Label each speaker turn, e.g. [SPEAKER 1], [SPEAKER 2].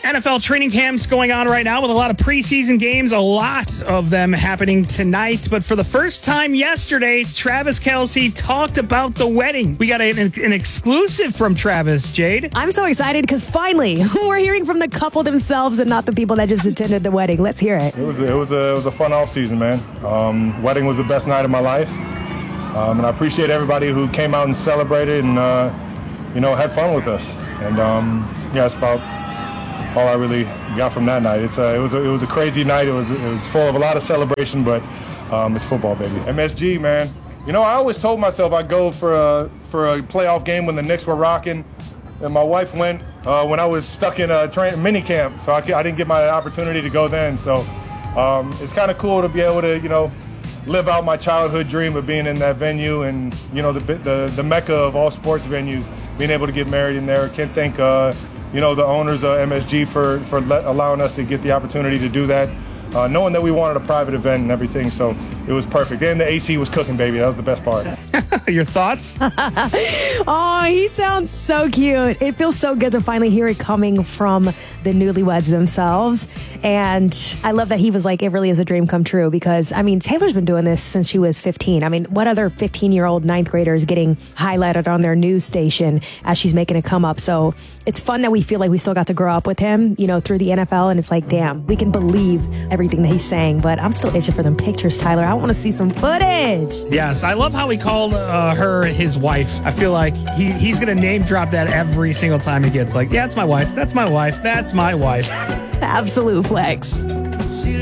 [SPEAKER 1] NFL training camps going on right now with a lot of preseason games, a lot of them happening tonight. But for the first time yesterday, Travis Kelce talked about the wedding. We got an exclusive from Travis, Jade.
[SPEAKER 2] I'm so excited because finally we're hearing from the couple themselves and not the people that just attended the wedding. Let's hear it.
[SPEAKER 3] It was a fun off season, man. Wedding was the best night of my life. And I appreciate everybody who came out and celebrated and, had fun with us. And, that's about all I really got from that night. It was a crazy night. It was full of a lot of celebration, but it's football, baby. MSG, man. I always told myself I'd go for a playoff game when the Knicks were rocking. And my wife went when I was stuck in a mini camp, so I didn't get my opportunity to go then. So it's kind of cool to be able to, live out my childhood dream of being in that venue and, the mecca of all sports venues, being able to get married in there. Can't thank, the owners of MSG for allowing us to get the opportunity to do that, knowing that we wanted a private event and everything. So it was perfect. And the AC was cooking, baby. That was the best part.
[SPEAKER 1] Your thoughts?
[SPEAKER 2] Oh, he sounds so cute. It feels so good to finally hear it coming from the newlyweds themselves. And I love that he was like, it really is a dream come true because, Taylor's been doing this since she was 15. What other 15-year-old ninth grader is getting highlighted on their news station as she's making a come up? So it's fun that we feel like we still got to grow up with him, through the NFL. And it's like, damn, we can believe everything that he's saying. But I'm still itching for them pictures, Tyler. I want to see some footage.
[SPEAKER 1] Yes, I love how he called her his wife. I feel like he's going to name drop that every single time he gets like, yeah, it's my wife. That's my wife. That's my wife.
[SPEAKER 2] Absolute flex.